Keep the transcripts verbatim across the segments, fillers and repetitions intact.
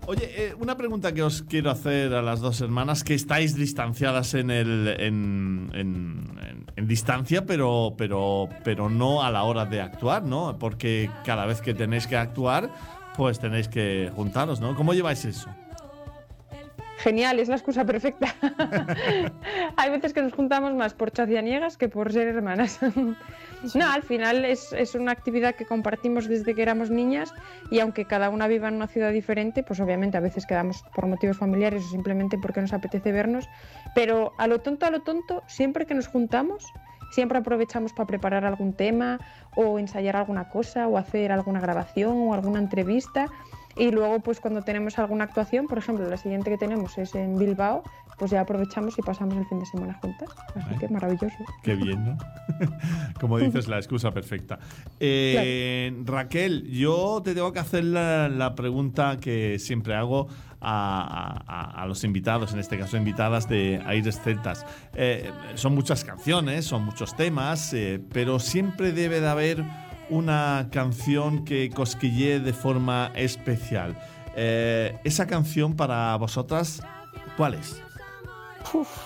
Oye, eh, una pregunta que os quiero hacer a las dos hermanas, que estáis distanciadas en el en, en, en, en distancia, pero, pero, pero no a la hora de actuar, ¿no? Porque cada vez que tenéis que actuar, pues tenéis que juntaros, ¿no? ¿Cómo lleváis eso? Genial, es la excusa perfecta. Hay veces que nos juntamos más por chacianiegas que por ser hermanas. No, al final es, es una actividad que compartimos desde que éramos niñas y aunque cada una viva en una ciudad diferente, pues obviamente a veces quedamos por motivos familiares o simplemente porque nos apetece vernos, pero a lo tonto, a lo tonto, siempre que nos juntamos, siempre aprovechamos para preparar algún tema o ensayar alguna cosa o hacer alguna grabación o alguna entrevista. Y luego, pues cuando tenemos alguna actuación, por ejemplo, la siguiente que tenemos es en Bilbao, pues ya aprovechamos y pasamos el fin de semana juntas. Así Ay, que maravilloso. Qué bien, ¿no? Como dices, la excusa perfecta. Eh, claro. Raquel, yo te tengo que hacer la, la pregunta que siempre hago a, a, a los invitados, en este caso invitadas de Aires Celtas. Eh, son muchas canciones, son muchos temas, eh, pero siempre debe de haber una canción que cosquillee de forma especial. Eh, esa canción para vosotras, ¿cuál es? Uf.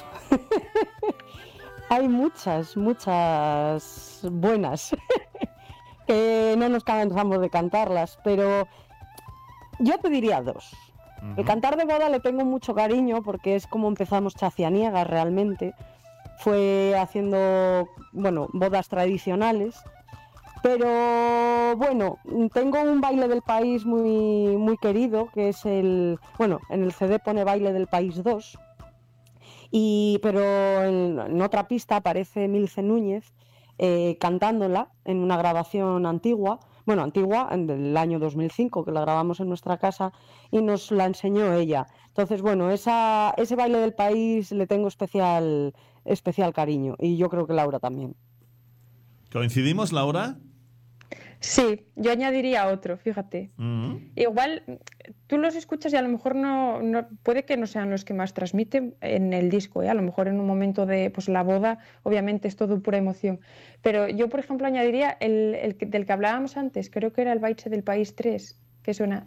Hay muchas, muchas buenas que no nos cansamos de cantarlas, pero yo te diría dos. Uh-huh. El Cantar de Boda le tengo mucho cariño porque es como empezamos Chacianiegas realmente. Fue haciendo, bueno, bodas tradicionales. Pero bueno, tengo un baile del país muy, muy querido, que es el... Bueno, en el C D pone Baile del País dos, y, pero en, en otra pista aparece Milce Núñez eh, cantándola en una grabación antigua, bueno, antigua, del año dos mil cinco, que la grabamos en nuestra casa y nos la enseñó ella. Entonces, bueno, esa, ese Baile del País le tengo especial, especial cariño, y yo creo que Laura también. ¿Coincidimos, Laura? Sí, yo añadiría otro, fíjate. Uh-huh. Igual tú los escuchas y a lo mejor no, no puede que no sean los que más transmiten en el disco, ¿eh? A lo mejor en un momento de pues la boda, obviamente es todo pura emoción. Pero yo, por ejemplo, añadiría el, el del que hablábamos antes, creo que era el Baile del País tres, que suena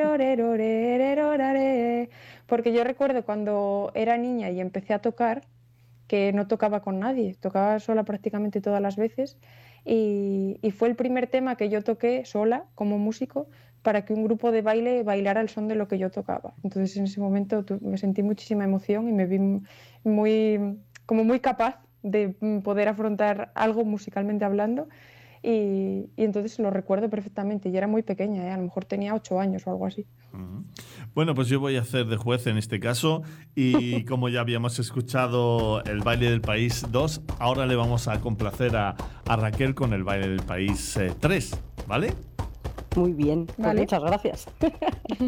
porque yo recuerdo cuando era niña y empecé a tocar, que no tocaba con nadie, tocaba sola prácticamente todas las veces. Y, y fue el primer tema que yo toqué sola como músico para que un grupo de baile bailara el son de lo que yo tocaba. Entonces en ese momento tu, me sentí muchísima emoción y me vi muy, como muy capaz de poder afrontar algo musicalmente hablando y, y entonces lo recuerdo perfectamente y era muy pequeña, ¿eh? A lo mejor tenía ocho años o algo así. Uh-huh. Bueno, pues yo voy a hacer de juez en este caso y como ya habíamos escuchado el Baile del País dos, ahora le vamos a complacer a, a Raquel con el Baile del País eh, tres, ¿vale? Muy bien, pues vale. Muchas gracias.